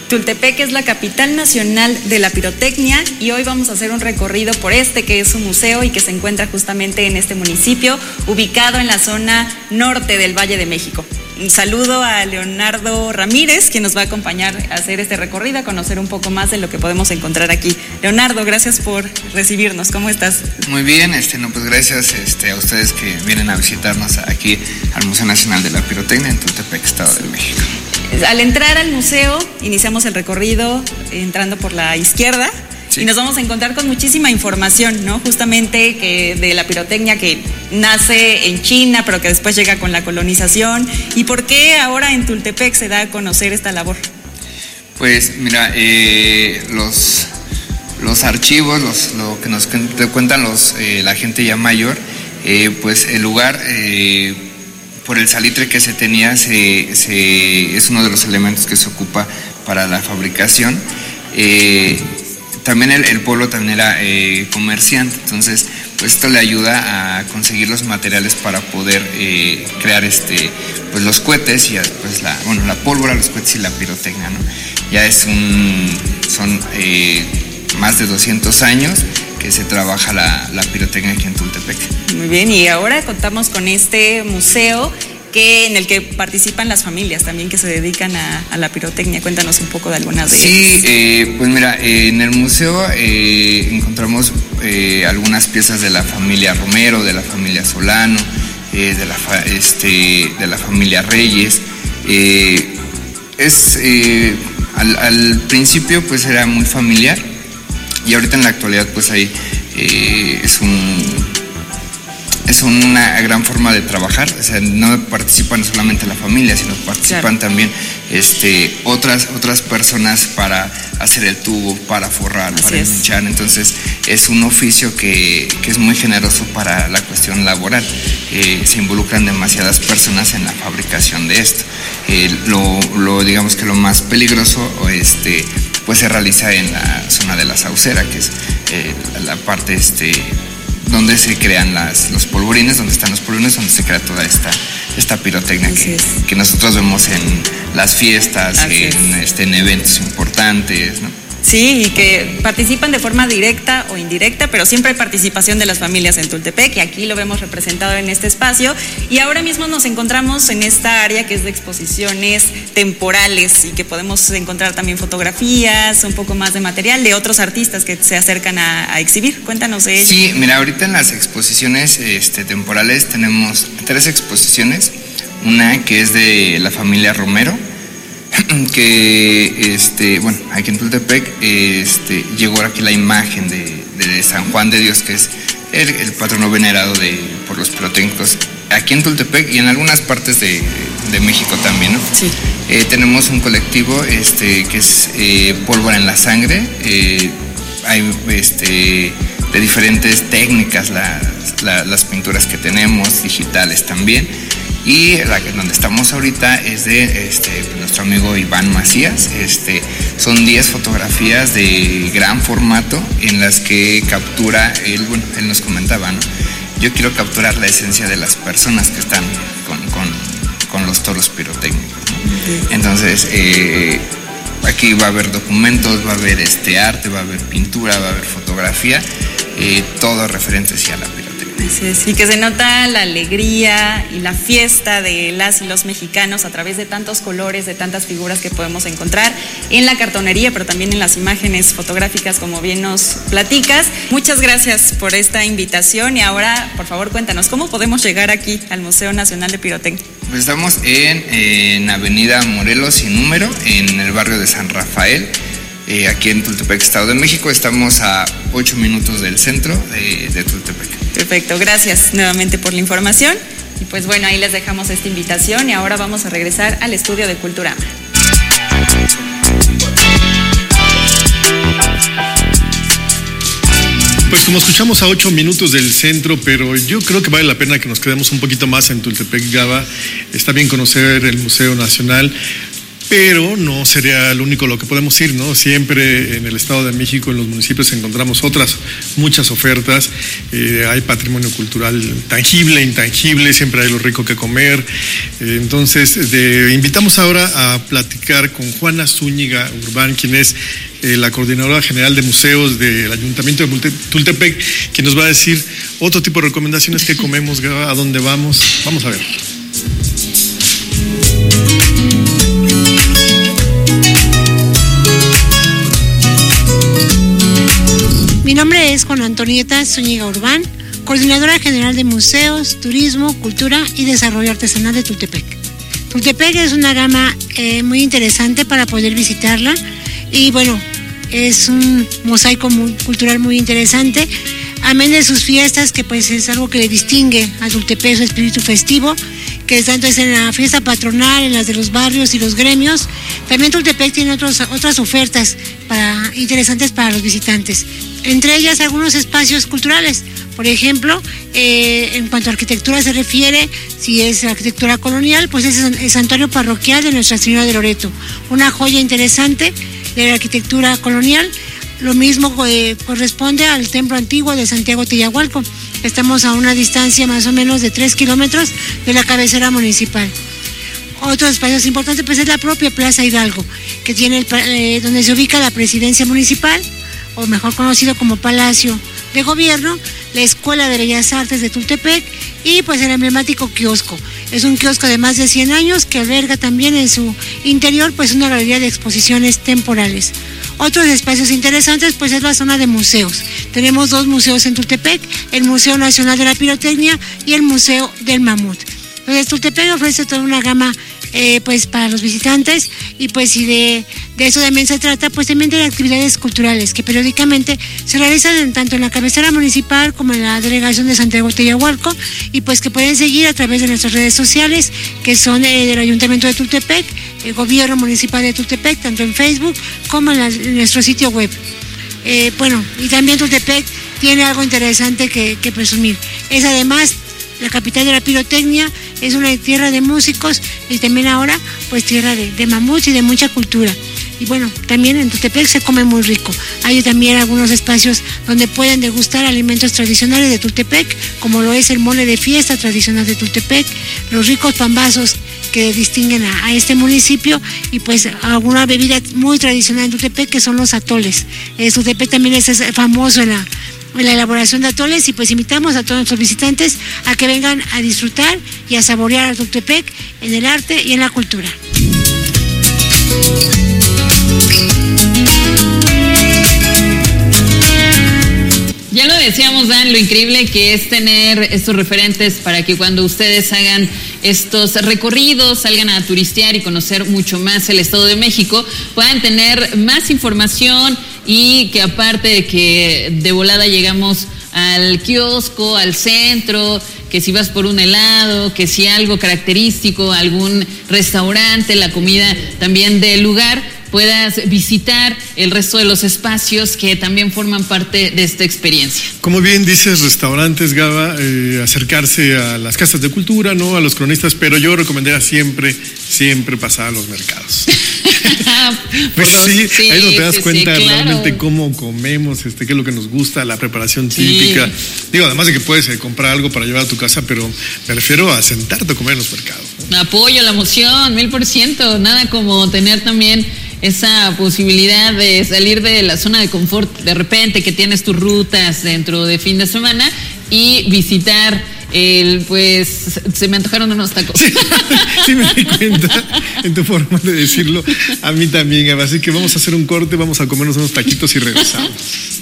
Tultepec es la capital nacional de la pirotecnia y hoy vamos a hacer un recorrido por que es un museo y que se encuentra justamente en este municipio, ubicado en la zona norte del Valle de México. Un saludo a Leonardo Ramírez, quien nos va a acompañar a hacer este recorrido, a conocer un poco más de lo que podemos encontrar aquí. Leonardo, gracias por recibirnos. ¿Cómo estás? Muy bien, pues gracias a ustedes que vienen a visitarnos aquí al Museo Nacional de la Pirotecnia en Tultepec, Estado de México. Al entrar al museo, iniciamos el recorrido entrando por la izquierda. Sí. Y nos vamos a encontrar con muchísima información, ¿no? Justamente de la pirotecnia que nace en China, pero que después llega con la colonización. ¿Y por qué ahora en Tultepec se da a conocer esta labor? Pues mira, los archivos, lo que nos cuentan la gente ya mayor, pues el lugar, por el salitre que se tenía, es uno de los elementos que se ocupa para la fabricación. También el pueblo también era comerciante, entonces pues esto le ayuda a conseguir los materiales para poder crear pues los cohetes y pues la pólvora, los cohetes y la pirotecnia, ¿no? Ya son más de 200 años que se trabaja la pirotecnia aquí en Tultepec. Muy bien, y ahora contamos con este museo en el que participan las familias también que se dedican a la pirotecnia. Cuéntanos un poco de algunas de ellas. Sí, pues mira, en el museo encontramos algunas piezas de la familia Romero, de la familia Solano, de la familia Reyes. Al principio pues era muy familiar y ahorita en la actualidad pues ahí es una gran forma de trabajar, o sea, no participan solamente la familia, sino participan también otras personas para hacer el tubo, para forrar, para enganchar. Entonces es un oficio que es muy generoso para la cuestión laboral. Se involucran demasiadas personas en la fabricación de esto. Digamos que lo más peligroso pues se realiza en la zona de la Saucera, que es la parte donde se crean los polvorines, donde están los polvorines, donde se crea toda esta pirotecnia que nosotros vemos en las fiestas, en eventos importantes, ¿no? Sí, y que participan de forma directa o indirecta, pero siempre hay participación de las familias en Tultepec, y aquí lo vemos representado en este espacio. Y ahora mismo nos encontramos en esta área que es de exposiciones temporales y que podemos encontrar también fotografías, un poco más de material de otros artistas que se acercan a exhibir. Cuéntanos de ello. Sí, mira, ahorita en las exposiciones temporales tenemos 3 exposiciones. Una que es de la familia Romero, que aquí en Tultepec llegó aquí la imagen de San Juan de Dios, que es el patrono venerado por los pirotécnicos aquí en Tultepec y en algunas partes de México también, ¿no? Sí. Tenemos un colectivo que es Pólvora en la Sangre. Hay de diferentes técnicas las pinturas que tenemos, digitales también. Y donde estamos ahorita es de nuestro amigo Iván Macías. Son 10 fotografías de gran formato en las que captura, él nos comentaba, ¿no? Yo quiero capturar la esencia de las personas que están con los toros pirotécnicos, ¿no? Entonces, aquí va a haber documentos, va a haber arte, va a haber pintura, va a haber fotografía, todo referente hacia la pirotecnia. Así es, y que se nota la alegría y la fiesta de las y los mexicanos a través de tantos colores, de tantas figuras que podemos encontrar en la cartonería, pero también en las imágenes fotográficas, como bien nos platicas. Muchas gracias por esta invitación y ahora, por favor, cuéntanos, ¿cómo podemos llegar aquí al Museo Nacional de Pirotecnia? Pues estamos en Avenida Morelos sin número, en el barrio de San Rafael. Aquí en Tultepec, Estado de México. Estamos a 8 minutos del centro de Tultepec. Perfecto, gracias nuevamente por la información. Y pues bueno, ahí les dejamos esta invitación y ahora vamos a regresar al estudio de Culturama. Pues como escuchamos a 8 minutos del centro, pero yo creo que vale la pena que nos quedemos un poquito más en Tultepec, Gaba. Está bien conocer el Museo Nacional. pero no sería lo único lo que podemos ir, ¿no? Siempre en el Estado de México, en los municipios, encontramos muchas ofertas. Hay patrimonio cultural tangible, intangible, siempre hay lo rico que comer. Entonces, invitamos ahora a platicar con Juana Zúñiga Urbán, quien es la coordinadora general de museos del Ayuntamiento de Tultepec, quien nos va a decir otro tipo de recomendaciones que comemos, a dónde vamos. Vamos a ver. Mi nombre es Juana Antonieta Zúñiga Urbán, coordinadora general de museos, turismo, cultura y desarrollo artesanal de Tultepec. Tultepec es una gama muy interesante para poder visitarla y bueno, es un mosaico cultural muy interesante, amén de sus fiestas, que pues es algo que le distingue a Tultepec, su espíritu festivo, que tanto es en la fiesta patronal, en las de los barrios y los gremios. También Tultepec tiene otras ofertas interesantes para los visitantes, entre ellas algunos espacios culturales. Por ejemplo, en cuanto a arquitectura se refiere, si es arquitectura colonial, pues es el santuario parroquial de Nuestra Señora de Loreto, una joya interesante de la arquitectura colonial. Lo mismo corresponde al templo antiguo de Santiago Tillahualco. Estamos a una distancia más o menos de 3 kilómetros de la cabecera municipal. Otros espacios importantes pues es la propia Plaza Hidalgo, que tiene donde se ubica la presidencia municipal, o mejor conocido como Palacio de Gobierno, la Escuela de Bellas Artes de Tultepec y pues el emblemático kiosco. Es un kiosco de más de 100 años que alberga también en su interior pues una galería de exposiciones temporales. Otros espacios interesantes pues es la zona de museos. Tenemos 2 museos en Tultepec, el Museo Nacional de la Pirotecnia y el Museo del Mamut. Entonces Tultepec ofrece toda una gama pues para los visitantes y pues si de eso también se trata, pues también de actividades culturales que periódicamente se realizan tanto en la cabecera municipal como en la delegación de Santiago Tillahualco y pues que pueden seguir a través de nuestras redes sociales, que son del Ayuntamiento de Tultepec, el Gobierno Municipal de Tultepec, tanto en Facebook como en nuestro sitio web. Bueno, y también Tultepec tiene algo interesante que presumir. Es además la capital de la pirotecnia, es una tierra de músicos y también ahora pues tierra de mamuts y de mucha cultura. Y bueno, también en Tultepec se come muy rico. Hay también algunos espacios donde pueden degustar alimentos tradicionales de Tultepec, como lo es el mole de fiesta tradicional de Tultepec, los ricos pambazos que distinguen a este municipio y pues alguna bebida muy tradicional en Tultepec que son los atoles. Tultepec también es famoso en la elaboración de atoles y pues invitamos a todos nuestros visitantes a que vengan a disfrutar y a saborear a Tultepec en el arte y en la cultura. Ya lo decíamos, Dan, lo increíble que es tener estos referentes para que cuando ustedes hagan estos recorridos, salgan a turistear y conocer mucho más el Estado de México, puedan tener más información y que aparte de que de volada llegamos al kiosco, al centro, que si vas por un helado, que si algo característico, algún restaurante, la comida también del lugar, puedas visitar el resto de los espacios que también forman parte de esta experiencia. Como bien dices, restaurantes, Gaba, acercarse a las casas de cultura, ¿no? A los cronistas, pero yo recomendaría siempre pasar a los mercados. Pues sí, ahí no te das cuenta realmente cómo comemos, qué es lo que nos gusta, la preparación típica. Sí. Digo, además de que puedes comprar algo para llevar a tu casa, pero me refiero a sentarte a comer en los mercados, ¿no? Apoyo la moción, 1000%, nada como tener también esa posibilidad de salir de la zona de confort de repente que tienes tus rutas dentro de fin de semana y visitar pues se me antojaron unos tacos. Sí me di cuenta en tu forma de decirlo, a mí también, así que vamos a hacer un corte, vamos a comernos unos taquitos y regresamos.